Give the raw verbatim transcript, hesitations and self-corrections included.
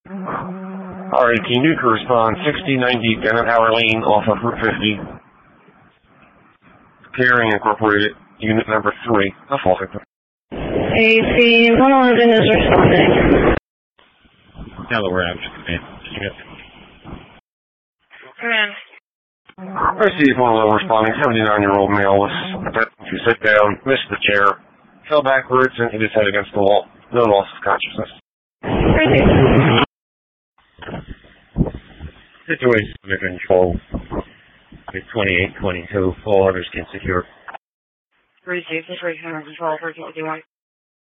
Alright, Team Nuke respond sixty ninety Bennett Howard Lane off of Route fifty. Caring Incorporated, Unit Number three. That's all. A C one eleven is responding. Delaware Avenue Command. Command. Received one eleven responding, seventy-nine-year-old male was attempting to sit down, missed the chair, fell backwards, and hit his head against the wall. No loss of consciousness. Received. Situation under control. twenty-eight twenty-two. All others can secure. Received. Situation under control. thirteen fifty-one.